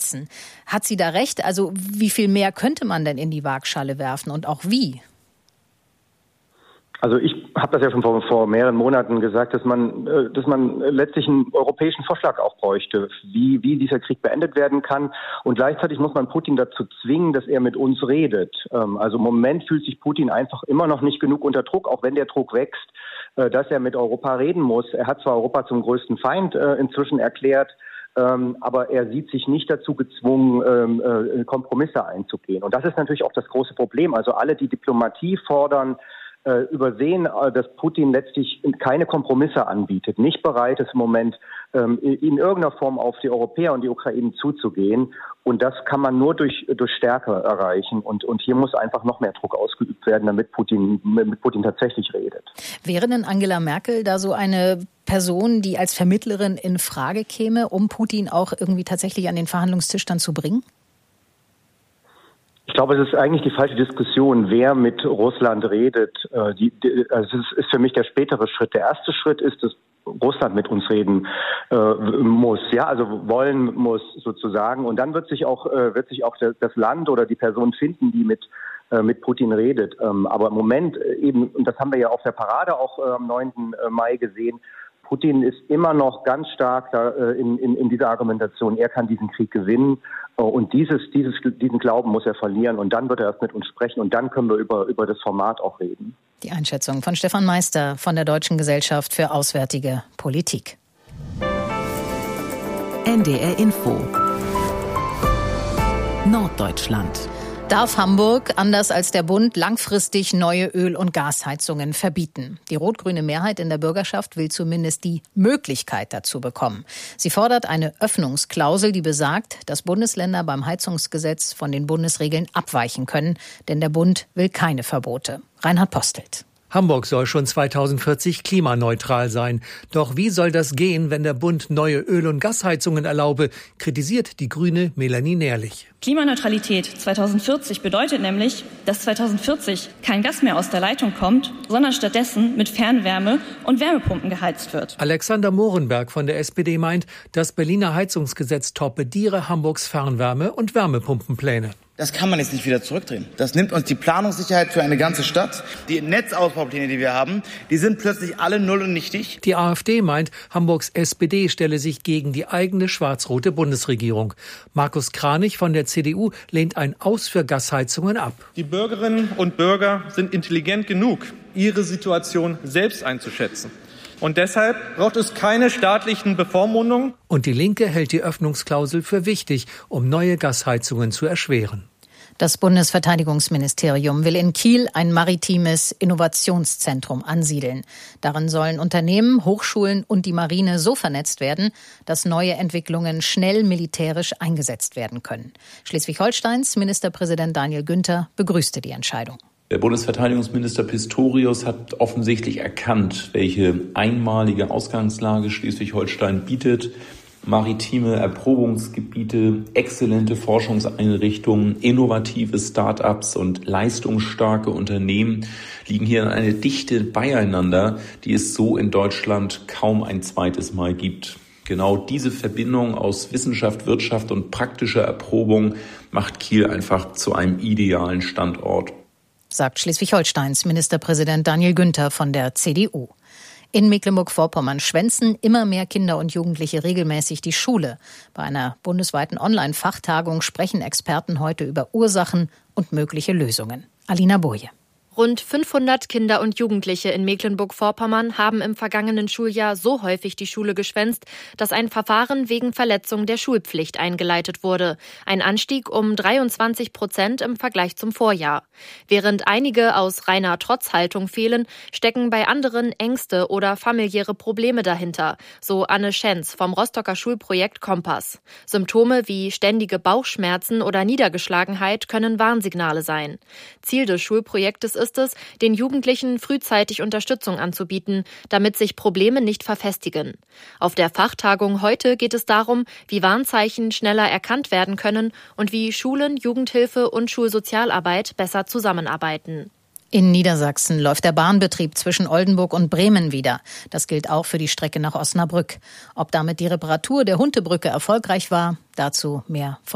setzen. Hat sie da recht? Also wie viel mehr könnte man denn in die Waagschale werfen und auch wie? Also ich habe das ja schon vor mehreren Monaten gesagt, dass man letztlich einen europäischen Vorschlag auch bräuchte, wie dieser Krieg beendet werden kann. Und gleichzeitig muss man Putin dazu zwingen, dass er mit uns redet. Also im Moment fühlt sich Putin einfach immer noch nicht genug unter Druck, auch wenn der Druck wächst, dass er mit Europa reden muss. Er hat zwar Europa zum größten Feind inzwischen erklärt, aber er sieht sich nicht dazu gezwungen, Kompromisse einzugehen. Und das ist natürlich auch das große Problem. Also alle, die Diplomatie fordern, übersehen, dass Putin letztlich keine Kompromisse anbietet, nicht bereit ist im Moment in irgendeiner Form auf die Europäer und die Ukraine zuzugehen. Und das kann man nur durch Stärke erreichen. Und hier muss einfach noch mehr Druck ausgeübt werden, damit Putin tatsächlich redet. Wäre denn Angela Merkel da so eine Person, die als Vermittlerin in Frage käme, um Putin auch irgendwie tatsächlich an den Verhandlungstisch dann zu bringen? Ich glaube, es ist eigentlich die falsche Diskussion, wer mit Russland redet. Also es ist für mich der spätere Schritt. Der erste Schritt ist, dass Russland mit uns reden muss, ja, also wollen muss sozusagen. Und dann wird sich auch das Land oder die Person finden, die mit Putin redet. Aber im Moment eben, und das haben wir ja auf der Parade auch am 9. Mai gesehen, Putin ist immer noch ganz stark da, in dieser Argumentation. Er kann diesen Krieg gewinnen und diesen Glauben muss er verlieren und dann wird er erst mit uns sprechen und dann können wir über das Format auch reden. Die Einschätzung von Stefan Meister von der Deutschen Gesellschaft für Auswärtige Politik. NDR Info Norddeutschland. Darf Hamburg, anders als der Bund, langfristig neue Öl- und Gasheizungen verbieten? Die rot-grüne Mehrheit in der Bürgerschaft will zumindest die Möglichkeit dazu bekommen. Sie fordert eine Öffnungsklausel, die besagt, dass Bundesländer beim Heizungsgesetz von den Bundesregeln abweichen können, denn der Bund will keine Verbote. Reinhard Postelt. Hamburg soll schon 2040 klimaneutral sein. Doch wie soll das gehen, wenn der Bund neue Öl- und Gasheizungen erlaube, kritisiert die Grüne Melanie Nährlich. Klimaneutralität 2040 bedeutet nämlich, dass 2040 kein Gas mehr aus der Leitung kommt, sondern stattdessen mit Fernwärme und Wärmepumpen geheizt wird. Alexander Mohrenberg von der SPD meint, das Berliner Heizungsgesetz torpediere Hamburgs Fernwärme- und Wärmepumpenpläne. Das kann man jetzt nicht wieder zurückdrehen. Das nimmt uns die Planungssicherheit für eine ganze Stadt. Die Netzausbaupläne, die wir haben, die sind plötzlich alle null und nichtig. Die AfD meint, Hamburgs SPD stelle sich gegen die eigene schwarz-rote Bundesregierung. Markus Kranich von der CDU lehnt ein Aus für Gasheizungen ab. Die Bürgerinnen und Bürger sind intelligent genug, ihre Situation selbst einzuschätzen. Und deshalb braucht es keine staatlichen Bevormundungen. Und die Linke hält die Öffnungsklausel für wichtig, um neue Gasheizungen zu erschweren. Das Bundesverteidigungsministerium will in Kiel ein maritimes Innovationszentrum ansiedeln. Darin sollen Unternehmen, Hochschulen und die Marine so vernetzt werden, dass neue Entwicklungen schnell militärisch eingesetzt werden können. Schleswig-Holsteins Ministerpräsident Daniel Günther begrüßte die Entscheidung. Der Bundesverteidigungsminister Pistorius hat offensichtlich erkannt, welche einmalige Ausgangslage Schleswig-Holstein bietet. Maritime Erprobungsgebiete, exzellente Forschungseinrichtungen, innovative Start-ups und leistungsstarke Unternehmen liegen hier in eine Dichte beieinander, die es so in Deutschland kaum ein zweites Mal gibt. Genau diese Verbindung aus Wissenschaft, Wirtschaft und praktischer Erprobung macht Kiel einfach zu einem idealen Standort. Sagt Schleswig-Holsteins Ministerpräsident Daniel Günther von der CDU. In Mecklenburg-Vorpommern schwänzen immer mehr Kinder und Jugendliche regelmäßig die Schule. Bei einer bundesweiten Online-Fachtagung sprechen Experten heute über Ursachen und mögliche Lösungen. Alina Boje. Rund 500 Kinder und Jugendliche in Mecklenburg-Vorpommern haben im vergangenen Schuljahr so häufig die Schule geschwänzt, dass ein Verfahren wegen Verletzung der Schulpflicht eingeleitet wurde. Ein Anstieg um 23% im Vergleich zum Vorjahr. Während einige aus reiner Trotzhaltung fehlen, stecken bei anderen Ängste oder familiäre Probleme dahinter, so Anne Schenz vom Rostocker Schulprojekt Kompass. Symptome wie ständige Bauchschmerzen oder Niedergeschlagenheit können Warnsignale sein. Ziel des Schulprojektes ist es, den Jugendlichen frühzeitig Unterstützung anzubieten, damit sich Probleme nicht verfestigen. Auf der Fachtagung heute geht es darum, wie Warnzeichen schneller erkannt werden können und wie Schulen, Jugendhilfe und Schulsozialarbeit besser zusammenarbeiten. In Niedersachsen läuft der Bahnbetrieb zwischen Oldenburg und Bremen wieder. Das gilt auch für die Strecke nach Osnabrück. Ob damit die Reparatur der Huntebrücke erfolgreich war, dazu mehr von